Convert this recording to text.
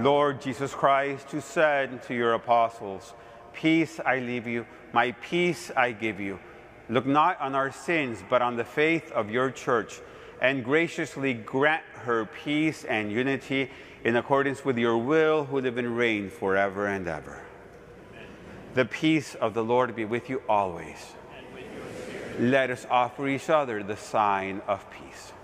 Lord Jesus Christ, who said to your apostles, "Peace I leave you, my peace I give you," look not on our sins, but on the faith of your church, and graciously grant her peace and unity in accordance with your will, who live and reign forever and ever. Amen. The peace of the Lord be with you always. And with your spirit. Let us offer each other the sign of peace.